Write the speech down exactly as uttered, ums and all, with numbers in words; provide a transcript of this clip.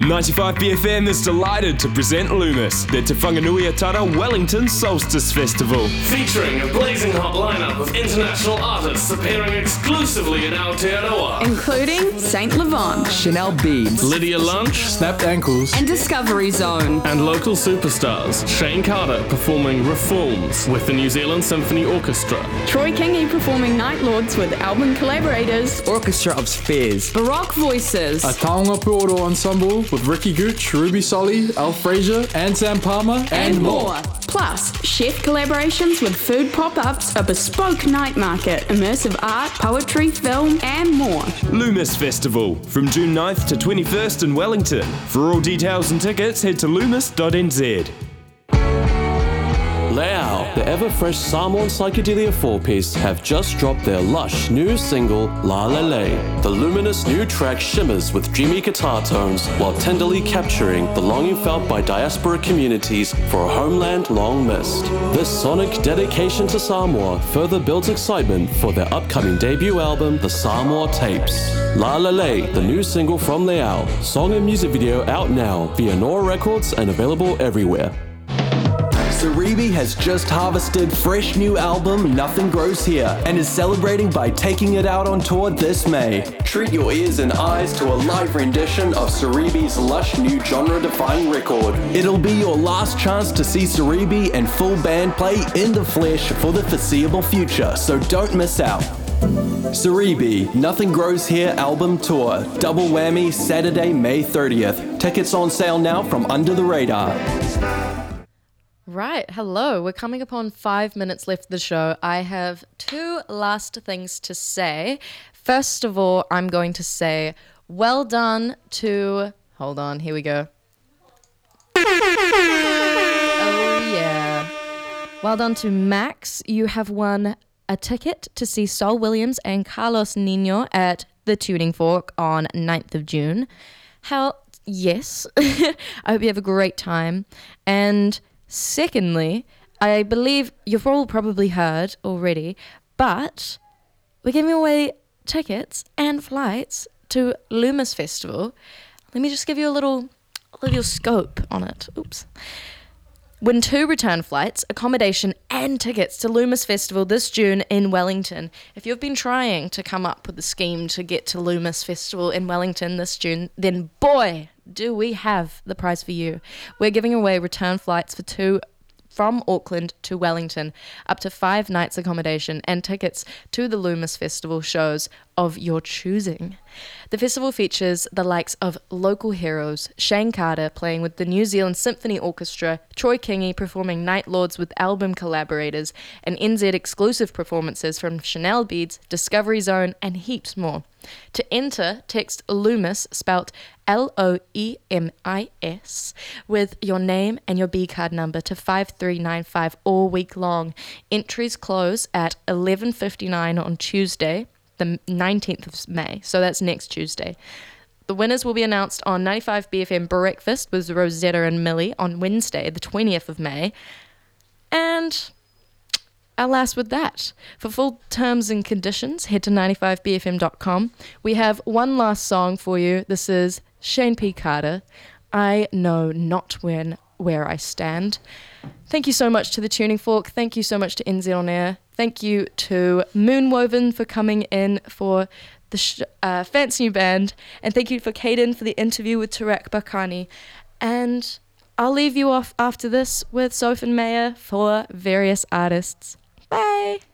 ninety-five B F M is delighted to present Loomis, the Te Whanganui Tara Wellington Solstice Festival. Featuring a blazing hot lineup of international artists appearing exclusively in Aotearoa. Including Saint Levant, Chanel Beads, Lydia Lunch, Snapped Ankles, and Discovery Zone. And local superstars, Shane Carter performing Reforms with the New Zealand Symphony Orchestra. Troy Kingi performing Night Lords with album collaborators, Orchestra of Spheres, Baroque Voices, a Taonga Puoro Ensemble with Ricky Gooch, Ruby Solly, Al Fraser, and Sam Palmer, and, and more. more. Plus, chef collaborations with food pop-ups, a bespoke night market, immersive art, poetry, film, and more. Loomis Festival, from June ninth to twenty-first in Wellington. For all details and tickets, head to loomis dot n z. Leao, the ever-fresh Samoan psychedelia four-piece, have just dropped their lush new single, La Lele. The luminous new track shimmers with dreamy guitar tones while tenderly capturing the longing felt by diaspora communities for a homeland long missed. This sonic dedication to Samoa further builds excitement for their upcoming debut album, The Samoa Tapes. La Lele, the new single from Leao. Song and music video out now via Nora Records and available everywhere. Saribi has just harvested fresh new album Nothing Grows Here and is celebrating by taking it out on tour this May. Treat your ears and eyes to a live rendition of Saribi's lush new genre-defying record. It'll be your last chance to see Saribi and full band play in the flesh for the foreseeable future, so don't miss out. Saribi, Nothing Grows Here album tour, double whammy, Saturday, May thirtieth. Tickets on sale now from Under the Radar. Right, hello. We're coming upon five minutes left of the show. I have two last things to say. First of all, I'm going to say well done to... Hold on, here we go. Oh, yeah. Well done to Max. You have won a ticket to see Saul Williams and Carlos Nino at the Tuning Fork on ninth of June. How... Yes. I hope you have a great time. And... Secondly, I believe you've all probably heard already, but we're giving away tickets and flights to Loomis Festival. Let me just give you a little, a little scope on it. Oops. Win two return flights, accommodation, and tickets to Loomis Festival this June in Wellington. If you've been trying to come up with a scheme to get to Loomis Festival in Wellington this June, then boy, do we have the prize for you. We're giving away return flights for two from Auckland to Wellington, up to five nights accommodation, and tickets to the Loomis Festival shows of your choosing. The festival features the likes of local heroes, Shane Carter playing with the New Zealand Symphony Orchestra, Troy Kingi performing Night Lords with album collaborators, and N Z exclusive performances from Chanel Beads, Discovery Zone, and heaps more. To enter, text Loomis, spelt L O E M I S, with your name and your B-card number to five three nine five all week long. Entries close at eleven fifty-nine on Tuesday, the nineteenth of May, so that's next Tuesday. The winners will be announced on ninety-five B F M Breakfast with Rosetta and Millie on Wednesday, the twentieth of May. And alas with that. For full terms and conditions, head to ninety-five b f m dot com. We have one last song for you. This is Shane P. Carter, I Know Not When Where I Stand. Thank you so much to the Tuning Fork. Thank you so much to N Z On Air. Thank you to Moonwoven for coming in for the sh- uh, fancy new band. And thank you for Caden for the interview with Tarek Bakani. And I'll leave you off after this with Soph and Maya for various artists. Bye!